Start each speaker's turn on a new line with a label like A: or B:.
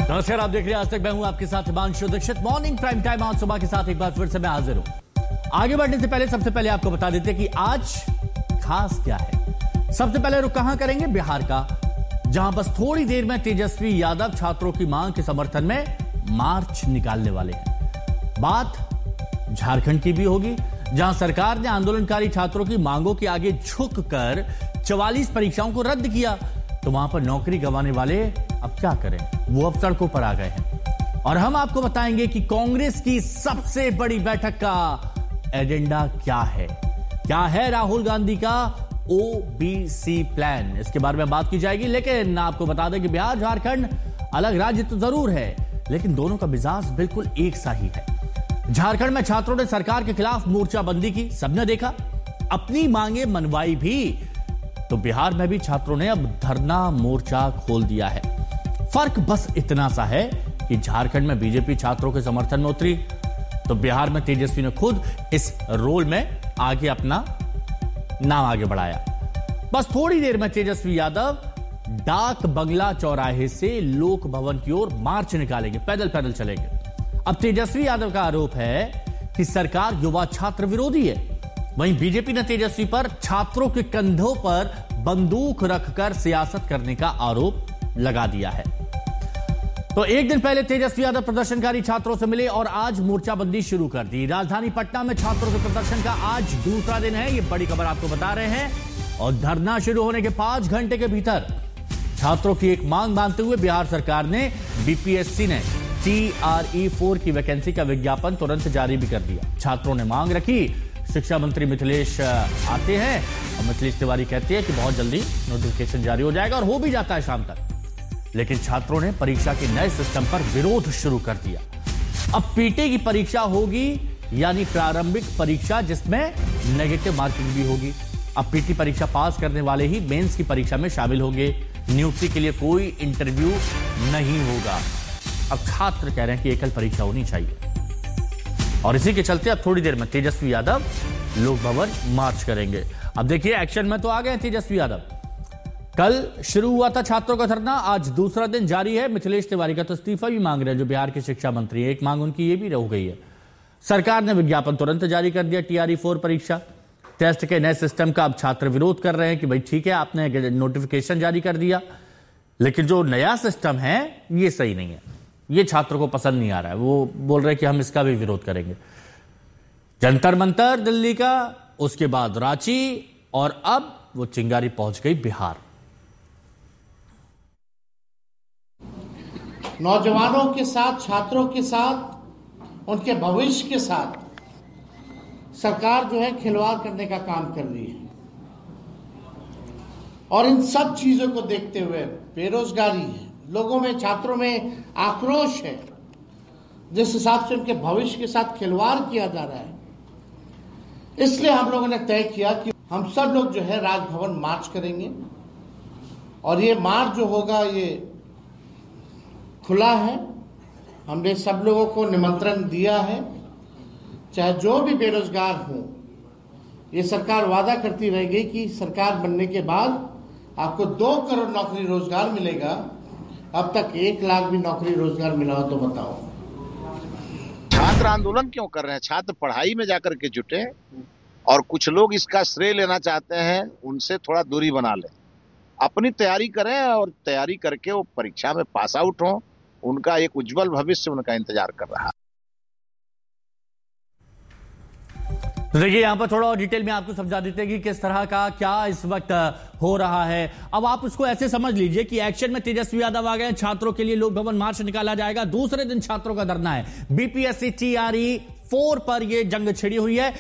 A: नमस्कार, आप देख रहे हैं आज तक। मैं हूं आपके साथ Himanshu Dixit. Morning prime time आज सुबह के साथ एक बार फिर से मैं हाजिर हूं। आगे बढ़ने से पहले सबसे पहले आपको बता देते कि आज खास क्या है। सबसे पहले रुख कहां करेंगे? बिहार का, जहां बस थोड़ी देर में तेजस्वी यादव छात्रों की मांग के समर्थन में मार्च निकालने वाले हैं। बात झारखंड की भी होगी, जहां सरकार ने आंदोलनकारी छात्रों की मांगों के आगे झुककर 44 परीक्षाओं को रद्द किया। तो वहां पर नौकरी गंवाने वाले अब क्या करें? वो अब सड़कों पर आ गए हैं। और हम आपको बताएंगे कि कांग्रेस की सबसे बड़ी बैठक का एजेंडा क्या है। क्या है राहुल गांधी का ओबीसी प्लान, इसके बारे में बात की जाएगी। लेकिन आपको बता दें कि बिहार झारखंड अलग राज्य तो जरूर है, लेकिन दोनों का मिजाज बिल्कुल एक सा ही है। झारखंड में छात्रों ने सरकार के खिलाफ मोर्चाबंदी की, सबने देखा, अपनी मांगे मनवाई भी। तो बिहार में भी छात्रों ने अब धरना मोर्चा खोल दिया है। फर्क बस इतना सा है कि झारखंड में बीजेपी छात्रों के समर्थन में उतरी, तो बिहार में तेजस्वी ने खुद इस रोल में आगे अपना नाम आगे बढ़ाया। बस थोड़ी देर में तेजस्वी यादव डाक बंगला चौराहे से लोक भवन की ओर मार्च निकालेंगे, पैदल पैदल चलेंगे। अब तेजस्वी यादव का आरोप है कि सरकार युवा छात्र विरोधी है। वहीं बीजेपी ने तेजस्वी पर छात्रों के कंधों पर बंदूक रखकर सियासत करने का आरोप लगा दिया है। तो एक दिन पहले तेजस्वी यादव प्रदर्शनकारी छात्रों से मिले और आज मोर्चाबंदी शुरू कर दी। राजधानी पटना में छात्रों के प्रदर्शन का आज दूसरा दिन है, यह बड़ी खबर आपको बता रहे हैं। और धरना शुरू होने के 5 घंटे के भीतर छात्रों की एक मांग मानते हुए बिहार सरकार ने बीपीएससी ने TRE 4 की वैकेंसी का विज्ञापन तुरंत जारी भी कर दिया। छात्रों ने मांग रखी, शिक्षा मंत्री मिथिलेश आते हैं और मिथिलेश तिवारी कहते हैं कि बहुत जल्दी नोटिफिकेशन जारी हो जाएगा, और हो भी जाता है शाम तक। लेकिन छात्रों ने परीक्षा के नए सिस्टम पर विरोध शुरू कर दिया। अब पीटी की परीक्षा होगी, यानी प्रारंभिक परीक्षा, जिसमें नेगेटिव मार्किंग भी होगी। अब पीटी परीक्षा पास करने वाले ही मेंस की परीक्षा में शामिल होंगे। नियुक्ति के लिए कोई इंटरव्यू नहीं होगा। अब छात्र कह रहे हैं कि एकल परीक्षा होनी चाहिए, और इसी के चलते अब थोड़ी देर में तेजस्वी यादव लोक भवन मार्च करेंगे। अब देखिए, एक्शन में तो आ गए तेजस्वी यादव। कल शुरू हुआ था छात्रों का धरना, आज दूसरा दिन जारी है। मिथिलेश तिवारी का तो इस्तीफा भी मांग रहे हैं, जो बिहार के शिक्षा मंत्री है। एक मांग उनकी ये भी हो गई है। सरकार ने विज्ञापन तुरंत जारी कर दिया। TRE 4 परीक्षा टेस्ट के नए सिस्टम का अब छात्र विरोध कर रहे हैं कि भाई ठीक है, आपने नोटिफिकेशन जारी कर दिया, लेकिन जो नया सिस्टम है ये सही नहीं है, ये छात्रों को पसंद नहीं आ रहा है। वो बोल रहे हैं कि हम इसका भी विरोध करेंगे। जंतर मंतर दिल्ली का, उसके बाद रांची, और अब वो चिंगारी पहुंच गई बिहार।
B: नौजवानों के साथ, छात्रों के साथ, उनके भविष्य के साथ सरकार जो है खिलवाड़ करने का काम कर रही है। और इन सब चीजों को देखते हुए बेरोजगारी है, लोगों में, छात्रों में आक्रोश है, जिस हिसाब से उनके भविष्य के साथ खिलवाड़ किया जा रहा है, इसलिए हम लोगों ने तय किया कि हम सब लोग जो है राजभवन मार्च करेंगे। और ये मार्च जो होगा ये खुला है, हमने सब लोगों को निमंत्रण दिया है। चाहे जो भी बेरोजगार हो, ये सरकार वादा करती रहेगी कि सरकार बनने के बाद आपको 2 करोड़ नौकरी रोजगार मिलेगा। अब तक 1 लाख भी नौकरी रोजगार मिला हो तो बताओ।
C: छात्र आंदोलन क्यों कर रहे हैं? छात्र पढ़ाई में जाकर के जुटे, और कुछ लोग इसका श्रेय लेना चाहते हैं, उनसे थोड़ा दूरी बना लें। अपनी तैयारी करें, और तैयारी करके वो परीक्षा में पास आउट हों। उनका एक उज्जवल भविष्य उनका इंतजार कर रहा है।
A: तो देखिए, यहां पर थोड़ा और डिटेल में आपको समझा देते हैं कि किस तरह का क्या इस वक्त हो रहा है। अब आप उसको ऐसे समझ लीजिए कि एक्शन में तेजस्वी यादव आ गए। छात्रों के लिए लोक भवन मार्च निकाला जाएगा। दूसरे दिन छात्रों का धरना है। बीपीएससी TRE 4 पर यह जंग छिड़ी हुई है।